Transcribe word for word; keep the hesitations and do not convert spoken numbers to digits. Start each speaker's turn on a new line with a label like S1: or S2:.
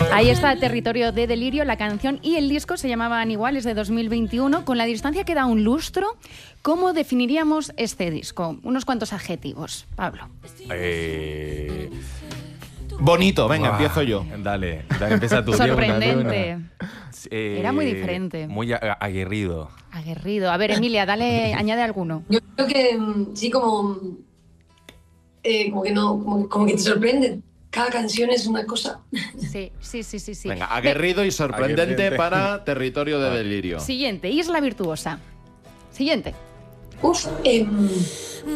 S1: Ahí está Territorio de Delirio, la canción y el disco se llamaban igual, es de dos mil veintiuno. Con la distancia que da un lustro, ¿cómo definiríamos este disco? Unos cuantos adjetivos, Pablo.
S2: Eh...
S3: Bonito, venga,
S2: Buah,
S3: empiezo yo.
S2: Dale, dale, empieza tú.
S1: Sorprendente.
S2: Eh,
S1: Era muy diferente.
S2: Muy a- aguerrido.
S1: Aguerrido. A ver, Emilia, dale, añade alguno.
S4: Yo creo que mm, sí, como, eh, como que no, como, como que te sorprende. Cada canción es una cosa.
S1: Sí, sí, sí, sí. sí.
S3: Venga, aguerrido y sorprendente
S2: Aguerriente.
S3: para Territorio de Delirio.
S1: Siguiente, Isla Virtuosa. Siguiente.
S4: Uf, em,